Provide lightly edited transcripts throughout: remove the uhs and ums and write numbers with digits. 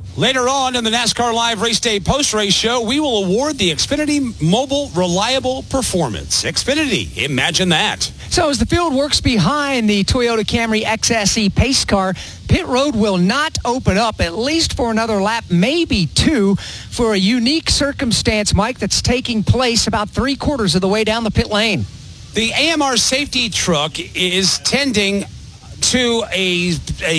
Later on in the NASCAR Live Race Day post-race show, we will award the Xfinity Mobile Reliable Performance. Xfinity, imagine that. So as the field works behind the Toyota Camry XSE pace car, pit road will not open up, at least for another lap, maybe two, for a unique circumstance, Mike, that's taking place about 3/4 of the way down the pit lane. The AMR safety truck is tending to a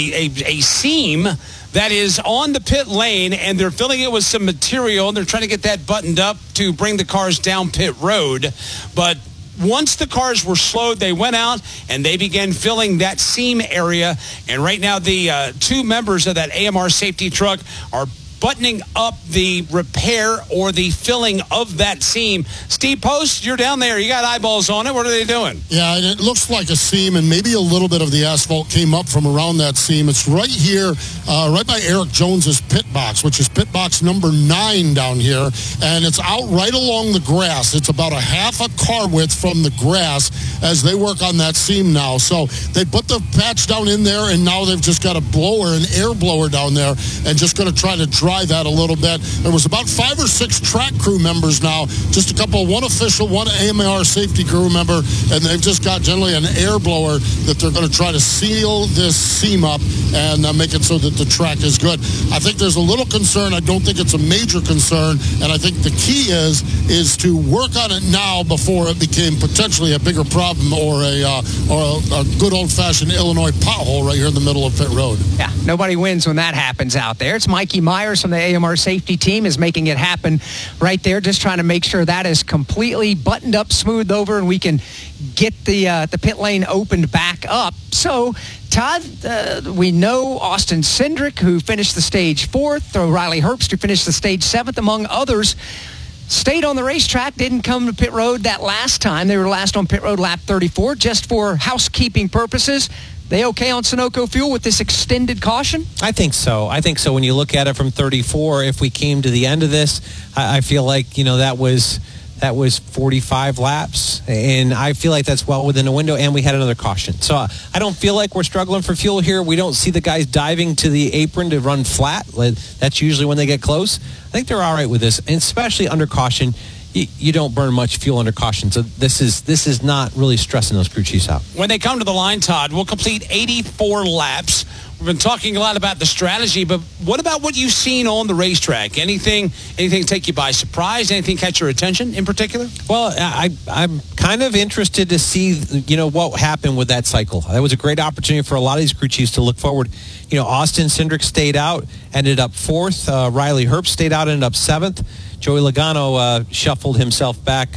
seam that is on the pit lane, and they're filling it with some material, and they're trying to get that buttoned up to bring the cars down pit road. But once the cars were slowed, they went out and they began filling that seam area. And right now, the two members of that AMR safety truck are buttoning up the repair or the filling of that seam. Steve Post, you're down there. You got eyeballs on it. What are they doing? Yeah, and it looks like a seam, and maybe a little bit of the asphalt came up from around that seam. It's right here, right by Eric Jones's pit box, which is pit box number 9 down here, and it's out right along the grass. It's about a half a car width from the grass as they work on that seam now. So they put the patch down in there, and now they've just got a blower, an air blower down there, and just going to try to dry that a little bit. There was about 5 or 6 track crew members now, just a couple, one official, one AMR safety crew member, and they've just got generally an air blower that they're going to try to seal this seam up and make it so that the track is good. I think there's a little concern. I don't think it's a major concern, and I think the key is to work on it now before it became potentially a bigger problem or a good old-fashioned Illinois pothole right here in the middle of pit road. Yeah, nobody wins when that happens out there. It's Mikey Myers from the AMR safety team is making it happen right there, just trying to make sure that is completely buttoned up, smoothed over, and we can get the pit lane opened back up. So, Todd, we know Austin Cindric, who finished the stage 4th, or Riley Herbst, who finished the stage 7th, among others, stayed on the racetrack, didn't come to pit road that last time. They were last on pit road lap 34, just for housekeeping purposes. They okay on Sunoco fuel with this extended caution? I think so. When you look at it from 34, if we came to the end of this, I feel like, that was 45 laps, and I feel like that's well within a window, and we had another caution. So I don't feel like we're struggling for fuel here. We don't see the guys diving to the apron to run flat. That's usually when they get close. I think they're all right with this, and especially under caution. You don't burn much fuel under caution. So this is not really stressing those crew chiefs out. When they come to the line, Todd, we'll complete 84 laps. We've been talking a lot about the strategy, but what about what you've seen on the racetrack? Anything take you by surprise? Anything catch your attention in particular? Well, I'm kind of interested to see, what happened with that cycle. That was a great opportunity for a lot of these crew chiefs to look forward. Austin Cindric stayed out, ended up 4th. Riley Herbst stayed out, ended up 7th. Joey Logano shuffled himself back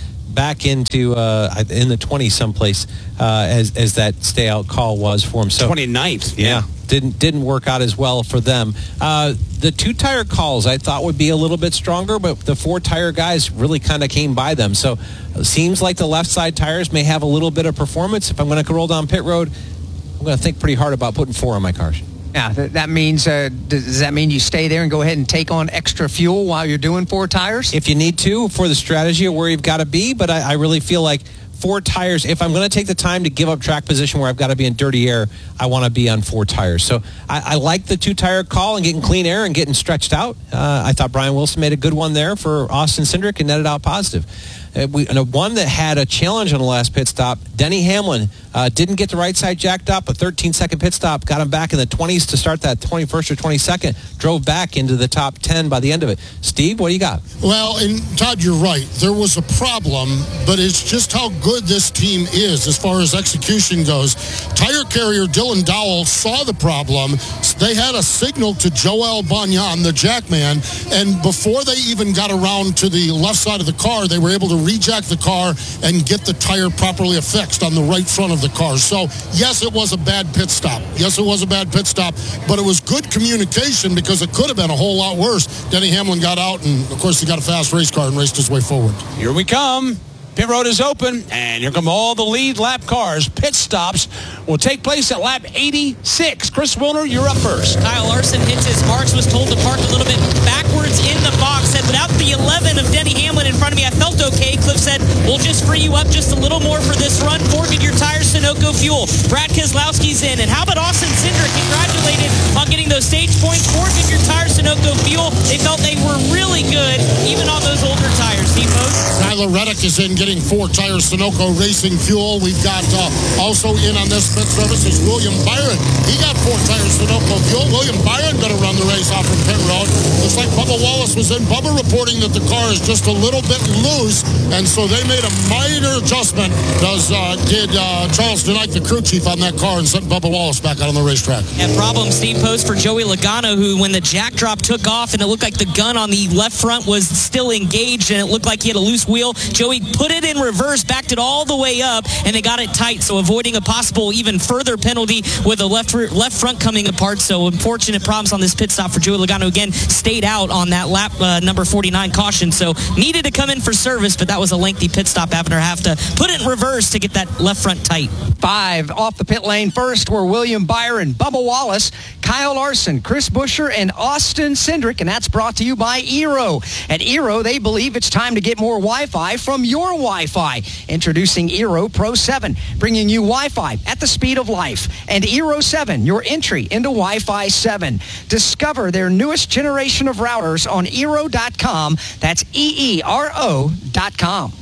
into in the 20 someplace as that stay out call was for him. So 29th, yeah, didn't work out as well for them. The 2-tire calls I thought would be a little bit stronger, but the 4-tire guys really kind of came by them. So it seems like the left side tires may have a little bit of performance. If I'm going to roll down pit road, I'm going to think pretty hard about putting 4 on my cars. Yeah, that means, does that mean you stay there and go ahead and take on extra fuel while you're doing 4 tires? If you need to, for the strategy of where you've got to be, but I really feel like 4 tires, if I'm going to take the time to give up track position where I've got to be in dirty air, I want to be on 4 tires. So I like the 2-tire call and getting clean air and getting stretched out. I thought Brian Wilson made a good one there for Austin Cindric and netted out positive. One that had a challenge on the last pit stop, Denny Hamlin, didn't get the right side jacked up. A 13-second pit stop got him back in the 20s to start that 21st or 22nd. Drove back into the top 10 by the end of it. Steve, what do you got? Well, and Todd, you're right. There was a problem, but it's just how good this team is as far as execution goes. Tire carrier Dylan Dowell saw the problem. They had a signal to Joel Bagnan, the jackman, and before they even got around to the left side of the car, they were able to rejack the car and get the tire properly affixed on the right front of the car. So, yes, it was a bad pit stop. But it was good communication because it could have been a whole lot worse. Denny Hamlin got out, and, of course, he got a fast race car and raced his way forward. Here we come. Pit road is open, and here come all the lead lap cars. Pit stops will take place at lap 86. Chris Wilner, you're up first. Kyle Larson hits his marks, was told to park a little bit backwards in the box. Said, without the 11 of Denny Hamlin in front of me, I felt okay. Cliff said, we'll just free you up just a little more for this run. 4 Goodyear tires, Sunoco fuel. Brad Keselowski's in. And how about Austin Cindric? Congratulated on getting those stage points. 4 Goodyear tires, Sunoco Sunoco fuel. They felt they were really good, even on those older tires. T-Post. Tyler Reddick is in getting 4 tires Sunoco Racing Fuel. We've got also in on this pit service is William Byron. He got 4 tires Sunoco Fuel. William Byron going to run the race off from pit road. Looks like Bubba Wallace was in. Bubba reporting that the car is just a little bit loose, and so they made a minor adjustment. Did Charles Denick, the crew chief on that car, and sent Bubba Wallace back out on the racetrack. And problem, Steve Post, for Joey Logano, who when the jack drop took off and it looked like the gun on the left front was still engaged and it looked like he had a loose wheel, Joey put it in reverse, backed it all the way up, and they got it tight, so avoiding a possible even further penalty with the left front coming apart. So unfortunate problems on this pit stop for Joey Logano. Again, stayed out on that lap number 49 caution, so needed to come in for service, but that was a lengthy pit stop having to have to put it in reverse to get that left front tight. 5 off the pit lane first were William Byron, Bubba Wallace, Kyle Larson, Chris Buescher, and Austin Cindric, and that's brought to you by Eero. At Eero, they believe it's time to get more Wi-Fi from your Wi-Fi. Introducing Eero Pro 7, bringing you Wi-Fi at the speed of life. And Eero 7, your entry into Wi-Fi 7. Discover their newest generation of routers on Eero.com. That's EERO.com.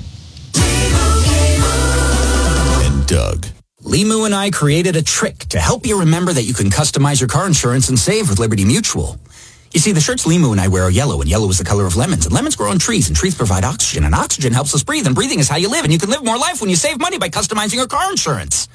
And Doug. Limu and I created a trick to help you remember that you can customize your car insurance and save with Liberty Mutual. You see, the shirts Limu and I wear are yellow, and yellow is the color of lemons. And lemons grow on trees, and trees provide oxygen. And oxygen helps us breathe, and breathing is how you live. And you can live more life when you save money by customizing your car insurance.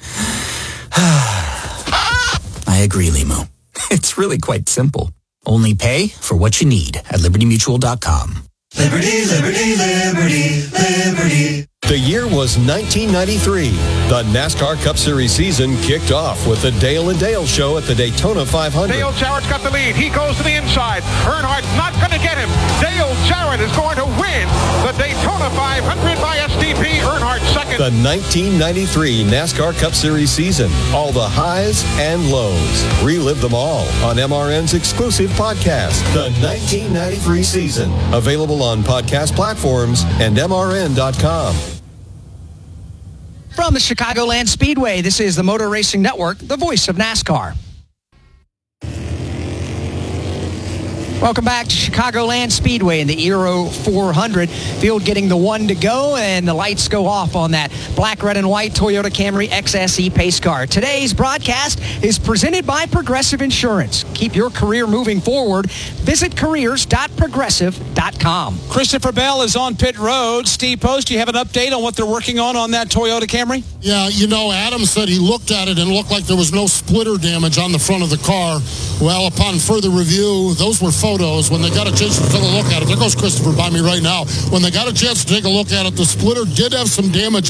I agree, Limu. It's really quite simple. Only pay for what you need at libertymutual.com. Liberty, liberty, liberty, liberty. The year was 1993. The NASCAR Cup Series season kicked off with the Dale and Dale Show at the Daytona 500. Dale Jarrett's got the lead. He goes to the inside. Earnhardt's not going to get him. Dale Jarrett is going to win the Daytona 500 by SDP. Earnhardt second. The 1993 NASCAR Cup Series season. All the highs and lows. Relive them all on MRN's exclusive podcast, The 1993 Season. Available on podcast platforms and MRN.com. From the Chicagoland Speedway, this is the Motor Racing Network, the voice of NASCAR. Welcome back to Chicagoland Speedway in the Eero 400. Field getting the 1 to go, and the lights go off on that black, red, and white Toyota Camry XSE pace car. Today's broadcast is presented by Progressive Insurance. Keep your career moving forward. Visit careers.progressive.com. Christopher Bell is on pit road. Steve Post, do you have an update on what they're working on that Toyota Camry? Yeah, Adam said he looked at it and looked like there was no splitter damage on the front of the car. Well, upon further review, those were photos. When they got a chance to take a look at it, there goes Christopher by me right now. When they got a chance to take a look at it, the splitter did have some damage